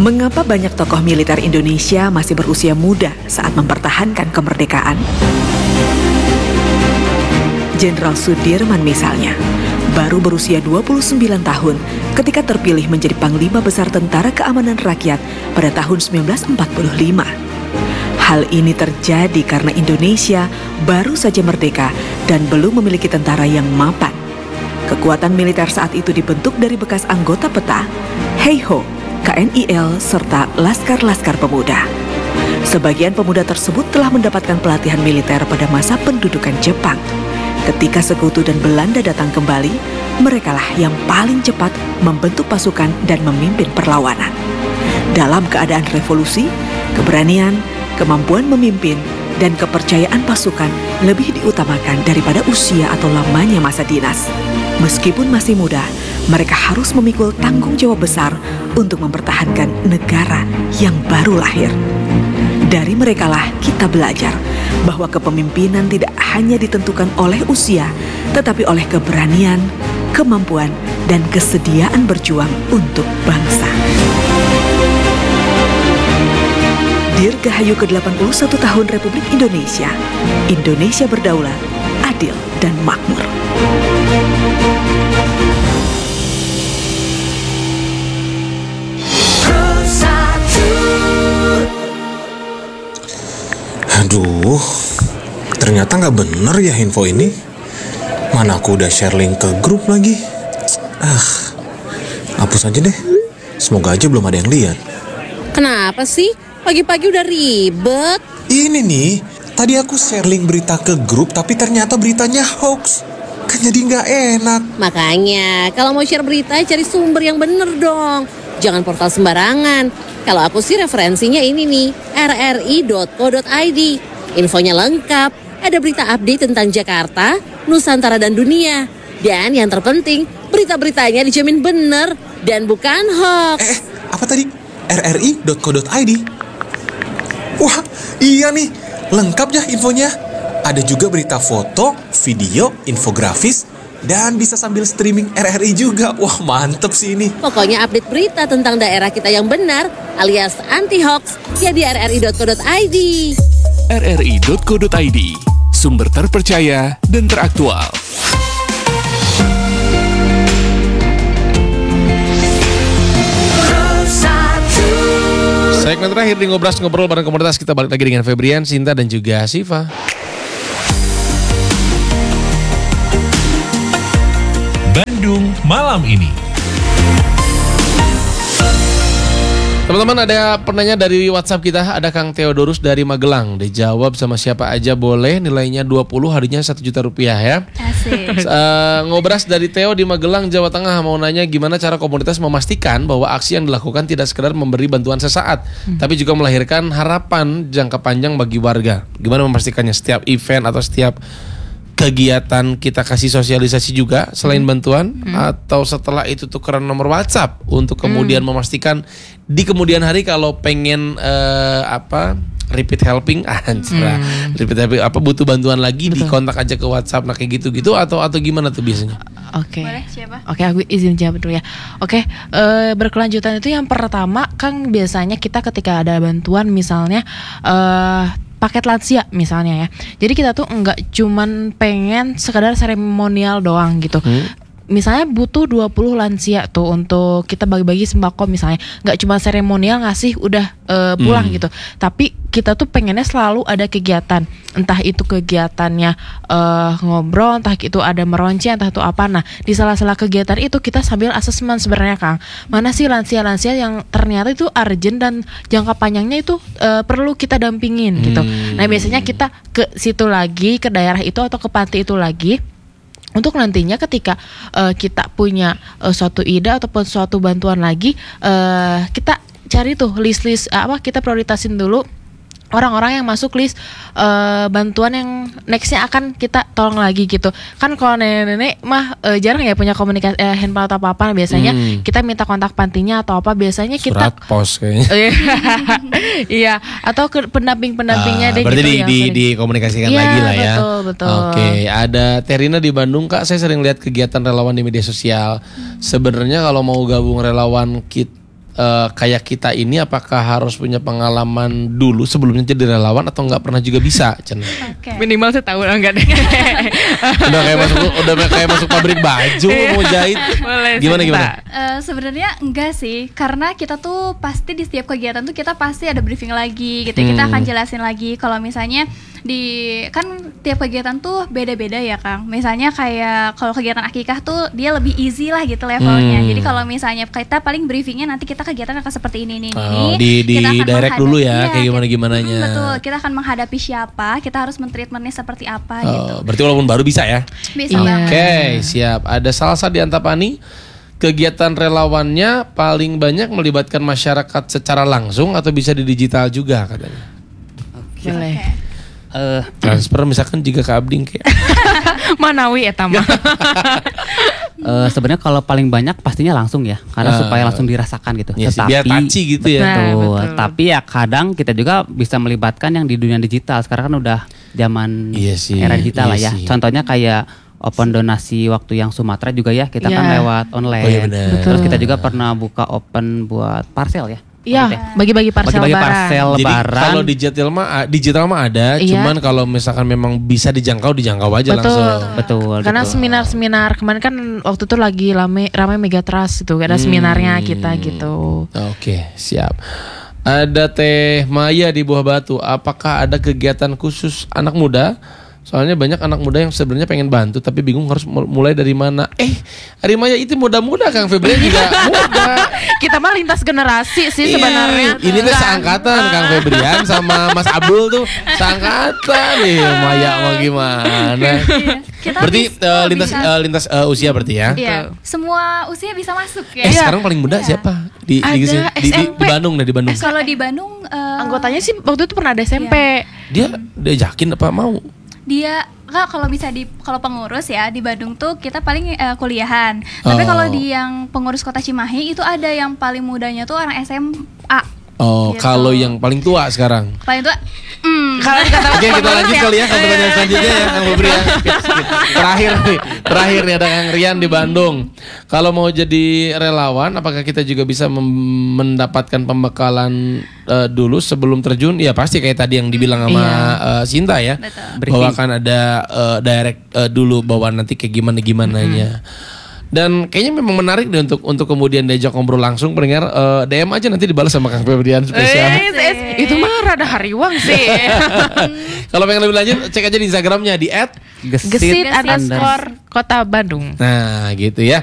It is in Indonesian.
Mengapa banyak tokoh militer Indonesia masih berusia muda saat mempertahankan kemerdekaan? Jenderal Sudirman misalnya, baru berusia 29 tahun ketika terpilih menjadi Panglima Besar Tentara Keamanan Rakyat pada tahun 1945. Hal ini terjadi karena Indonesia baru saja merdeka dan belum memiliki tentara yang mapan. Kekuatan militer saat itu dibentuk dari bekas anggota PETA, Heiho, KNIL, serta laskar-laskar pemuda. Sebagian pemuda tersebut telah mendapatkan pelatihan militer pada masa pendudukan Jepang. Ketika Sekutu dan Belanda datang kembali, merekalah yang paling cepat membentuk pasukan dan memimpin perlawanan. Dalam keadaan revolusi, keberanian, kemampuan memimpin, dan kepercayaan pasukan lebih diutamakan daripada usia atau lamanya masa dinas. Meskipun masih muda, mereka harus memikul tanggung jawab besar untuk mempertahankan negara yang baru lahir. Dari merekalah kita belajar bahwa kepemimpinan tidak hanya ditentukan oleh usia, tetapi oleh keberanian, kemampuan, dan kesediaan berjuang untuk bangsa. Dirgahayu ke-81 tahun Republik Indonesia. Indonesia berdaulat, adil, dan makmur. Aduh, ternyata nggak bener ya info ini. Mana aku udah share link ke grup lagi. Hapus aja deh. Semoga aja belum ada yang lihat. Kenapa sih? Pagi-pagi udah ribet. Ini nih, tadi aku share link berita ke grup, tapi ternyata beritanya hoax. Kan jadi nggak enak. Makanya, kalau mau share berita, cari sumber yang bener dong. Jangan portal sembarangan. Kalau aku sih referensinya ini nih, rri.co.id. Infonya lengkap, ada berita update tentang Jakarta, Nusantara, dan dunia. Dan yang terpenting, berita-beritanya dijamin bener dan bukan hoax. Apa tadi? rri.co.id? Wah, iya nih, lengkap ya infonya. Ada juga berita foto, video, infografis, dan bisa sambil streaming RRI juga. Wah, mantep sih ini. Pokoknya update berita tentang daerah kita yang benar, alias anti-hoax, ya di rri.co.id. rri.co.id, sumber terpercaya dan teraktual. Segmen terakhir di Ngobras Ngobrol bareng komunitas, kita balik lagi dengan Febrian, Sinta, dan juga Siva. Bandung malam ini. Teman-teman, ada penanya dari WhatsApp kita, ada Kang Theodorus dari Magelang. Dijawab sama siapa aja boleh, nilainya 20, hadiahnya 1 juta rupiah ya. Asik. Ngobras dari Theo di Magelang, Jawa Tengah, mau nanya gimana cara komunitas memastikan bahwa aksi yang dilakukan tidak sekedar memberi bantuan sesaat, tapi juga melahirkan harapan jangka panjang bagi warga. Gimana memastikannya setiap event atau setiap kegiatan kita kasih sosialisasi juga selain bantuan, atau setelah itu tukeran nomor WhatsApp untuk kemudian memastikan di kemudian hari kalau pengen repeat helping repeat helping butuh bantuan lagi, betul, dikontak aja ke WhatsApp, nah kayak gitu atau gimana tuh biasanya? Oke. Boleh, siapa? Oke, aku izin jawab dulu ya. Oke, berkelanjutan itu yang pertama kan biasanya kita ketika ada bantuan misalnya paket lansia misalnya ya. Jadi kita tuh nggak cuman pengen sekadar seremonial doang gitu. Misalnya butuh 20 lansia tuh untuk kita bagi-bagi sembako misalnya. Nggak cuma seremonial ngasih udah pulang gitu. Tapi kita tuh pengennya selalu ada kegiatan. Entah itu kegiatannya ngobrol, entah itu ada meronci, entah itu apa. Nah, di sela-sela kegiatan itu kita sambil asesmen sebenarnya Kang. Mana sih lansia-lansia yang ternyata itu urgent dan jangka panjangnya itu perlu kita dampingin gitu. Nah, biasanya kita ke situ lagi, ke daerah itu atau ke panti itu lagi. Untuk nantinya ketika kita punya suatu ide ataupun suatu bantuan lagi, kita cari tuh list-list kita prioritasin dulu orang-orang yang masuk list bantuan yang nextnya akan kita tolong lagi gitu. Kan kalau nenek-nenek mah jarang ya punya komunikasi handphone atau apa-apa. Biasanya kita minta kontak pantinya atau apa. Biasanya kita surat pos kayaknya. Iya, atau ke pendamping-pendampingnya deh berarti gitu. Dikomunikasikan lagi lah ya. Betul. Oke, ada Terina di Bandung. Kak, saya sering lihat kegiatan relawan di media sosial. Sebenarnya kalau mau gabung relawan kayak kita ini apakah harus punya pengalaman dulu sebelumnya jadi relawan atau nggak pernah juga bisa, Cen? Oke. Minimal setahun enggak deh. udah kayak masuk pabrik baju mau jahit. Boleh, Gimana Sinta. gimana? Sebenarnya enggak sih, karena kita tuh pasti di setiap kegiatan tuh kita pasti ada briefing lagi gitu. Kita akan jelasin lagi kalau misalnya kan tiap kegiatan tuh beda-beda ya Kang. Misalnya kayak kalau kegiatan akikah tuh dia lebih easy lah gitu levelnya. Jadi kalau misalnya kita paling briefingnya nanti kita kegiatan akan seperti ini. Di Kita akan direct dulu ya, iya, kayak gimana-gimananya. Betul, kita akan menghadapi siapa, kita harus men-treatmentnya seperti apa gitu. Berarti walaupun baru bisa ya? Bisa Iya. banget. Oke, siap. Ada Salsa di Antapani. Kegiatan relawannya paling banyak melibatkan masyarakat secara langsung atau bisa di digital juga katanya. Boleh. Transfer misalkan juga ke Abding kayak. Manawi eta mah. Sebenarnya kalau paling banyak pastinya langsung ya, karena supaya langsung dirasakan gitu. Ya sih, biar taci gitu ya. Betul. Betul. Tapi ya kadang kita juga bisa melibatkan yang di dunia digital. Sekarang kan udah zaman Iya sih, era digital lah iya ya. sih. Contohnya kayak open donasi waktu yang Sumatera juga ya, kita kan Iya. lewat online. Oh iya benar. Terus kita juga pernah buka open buat parcel ya. Iya, bagi-bagi parcel Bagi-bagi lebaran. parcel Jadi lebaran. kalau digital mah ada, Iya. cuman kalau misalkan memang bisa dijangkau aja Betul. langsung. Betul. Karena gitu. seminar-seminar kemarin kan waktu itu lagi ramai Megatrust itu ada seminarnya kita gitu. Oke, siap. Ada Teh Maya di Buah Batu. Apakah ada kegiatan khusus anak muda? Soalnya banyak anak muda yang sebenarnya pengen bantu tapi bingung harus mulai dari mana. Hari Maya itu muda-muda, Kang Febrian juga muda. Kita mah lintas generasi sih sebenarnya. Ini tuh seangkatan Kang Febrian sama Mas Abdul tuh seangkatan nih. Maya mau gimana? Kita Berarti bisa- lintas usia berarti ya? Iya, semua usia bisa masuk ya. Sekarang paling muda siapa? Di Ada SMP. Bandung di Bandung. Kalau di Bandung Anggotanya sih waktu itu pernah ada SMP. Dia diajakin apa mau? dia kalau bisa kalau pengurus ya di Bandung tuh kita paling kuliahan. Tapi Oh. kalau di yang pengurus Kota Cimahi itu ada yang paling mudanya tuh orang SMA. Oh, Gitu. kalau yang paling tua sekarang. Paling tua Kalau dikata Oke, kita lanjut kali ya ke pertanyaan selanjutnya ya Kang Febri ya. Terakhir nih ada Kang Rian di Bandung. Kalau mau jadi relawan, apakah kita juga bisa mendapatkan pembekalan dulu sebelum terjun? Ya pasti kayak tadi yang dibilang sama Sinta ya. Betul. Bahwa kan ada direct dulu bahwa nanti kayak gimananya. Dan kayaknya memang menarik deh untuk kemudian diajak ngobrol langsung pendengar. DM aja nanti dibalas sama Kang Febrian spesial. itu mah rada hariwang sih. Kalau pengen lebih lanjut cek aja di Instagramnya di Gesit _Kota Bandung. Nah gitu ya.